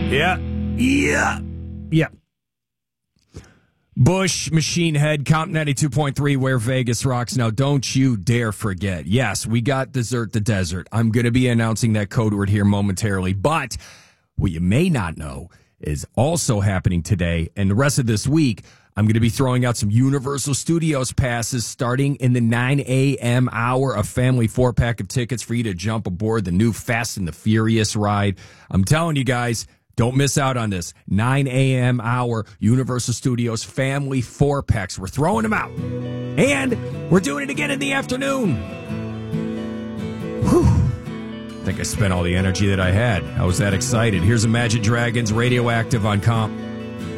Yeah. Bush, Machine Head, Comp 92.3, where Vegas rocks. Now, don't you dare forget. Yes, we got Desert the Desert. I'm going to be announcing that code word here momentarily. But what you may not know is also happening today and the rest of this week. I'm going to be throwing out some Universal Studios passes starting in the 9 a.m. hour, a family 4-pack of tickets for you to jump aboard the new Fast and the Furious ride. I'm telling you guys, don't miss out on this. 9 a.m. hour, Universal Studios family 4-packs. We're throwing them out. And we're doing it again in the afternoon. Whew. I think I spent all the energy that I had. I was that excited. Here's Imagine Dragons, Radioactive on Comp.